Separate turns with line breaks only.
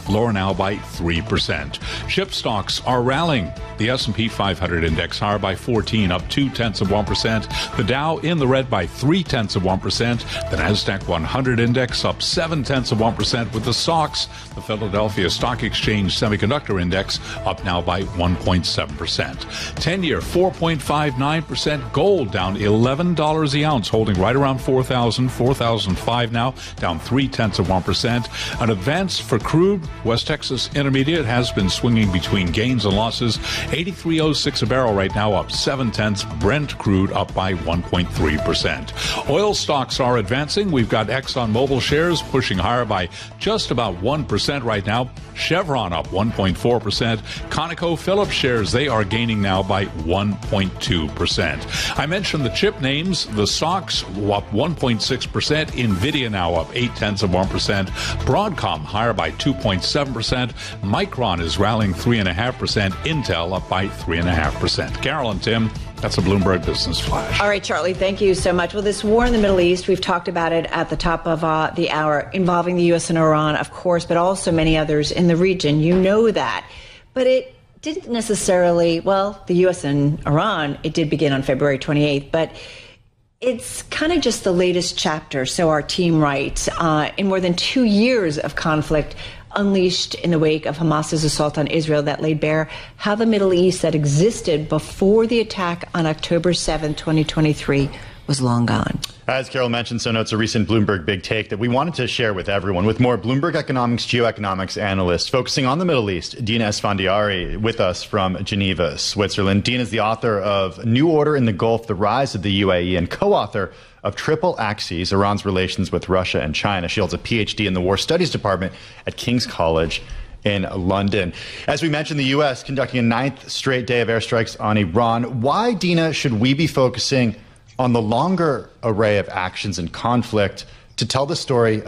lower now by 3%. Chip stocks are rallying. The S&P 500 index higher by 14, up 0.2%. The Dow in the red by 0.3%. The Nasdaq 100 index up 0.7%, with the SOX, the Philadelphia Stock Exchange Semiconductor Index, up now by 1.7%. 10-year 4.59%. Gold down $11 the ounce, holding right around 4,005 now, down 0.3%. An advance for crude. West Texas Intermediate has been swinging between gains and losses. 83.06 a barrel right now, up 0.7. Brent crude up by 1.3%. Oil stocks are advancing. We've got ExxonMobil shares pushing higher by just about 1% right now. Chevron up 1.4%. ConocoPhillips shares, they are gaining now by 1.2%. I mentioned the chip names. The stocks up 1.6%. NVIDIA now up 0.8%. Broadcom higher by 2.7%. Micron is rallying 3.5%. Intel up by 3.5%. Carol and Tim, that's a Bloomberg Business Flash.
All right, Charlie, thank you so much. Well, this war in the Middle East, we've talked about it at the top of the hour, involving the U.S. and Iran, of course, but also many others in the region. You know that. But it didn't necessarily, well, the U.S. and Iran, it did begin on February 28th, but it's kind of just the latest chapter, so our team writes, in more than 2 years of conflict unleashed in the wake of Hamas's assault on Israel that laid bare how the Middle East that existed before the attack on October 7, 2023 was long gone.
As Carol mentioned, so notes a recent Bloomberg Big Take that we wanted to share with everyone. With more Bloomberg Economics geoeconomics analyst focusing on the Middle East, Dina Esfandiari, with us from Geneva, Switzerland. Dina is the author of New Order in the Gulf, The Rise of the UAE, and co-author of Triple Axes, Iran's Relations with Russia and China. She holds a PhD in the War Studies Department at King's College in London. As we mentioned, the U.S. conducting a 9th straight day of airstrikes on Iran. Why, Dina, should we be focusing on the longer array of actions and conflict to tell the story